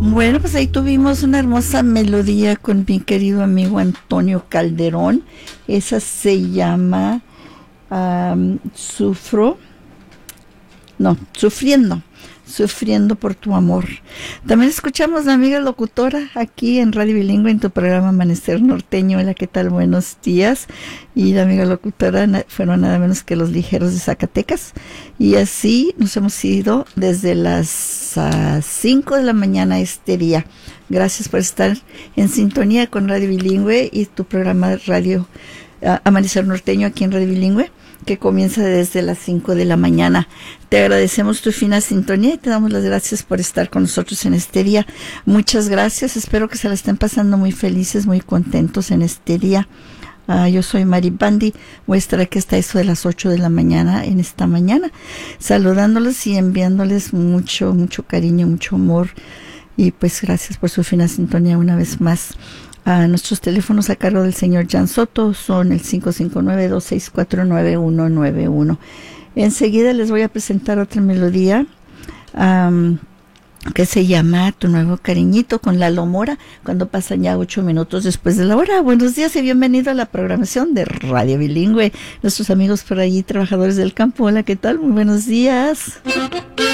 Bueno, pues ahí tuvimos una hermosa melodía con mi querido amigo Antonio Calderón. Esa se llama Sufriendo por tu amor. También escuchamos a la amiga locutora aquí en Radio Bilingüe en tu programa Amanecer Norteño. Hola, ¿qué tal? Buenos días. Y la amiga locutora fueron nada menos que Los Ligeros de Zacatecas. Y así nos hemos ido desde las 5 de la mañana este día. Gracias por estar en sintonía con Radio Bilingüe y tu programa Radio Amanecer Norteño aquí en Radio Bilingüe, que comienza desde las 5 de la mañana. Te agradecemos tu fina sintonía y te damos las gracias por estar con nosotros en este día. Muchas gracias, espero que se la estén pasando muy felices, muy contentos en este día. Yo soy Mari Bandi, voy a estar aquí hasta eso de las 8 de la mañana en esta mañana, saludándoles y enviándoles mucho cariño, mucho amor, y pues gracias por su fina sintonía una vez más. Nuestros teléfonos a cargo del señor Jan Soto son el 559-264-9191. Enseguida les voy a presentar otra melodía que se llama Tu Nuevo Cariñito, con Lalo Mora, cuando pasan ya 8 minutos después de la hora. Buenos días y bienvenido a la programación de Radio Bilingüe. Nuestros amigos por allí, trabajadores del campo, hola, ¿qué tal? Muy buenos días.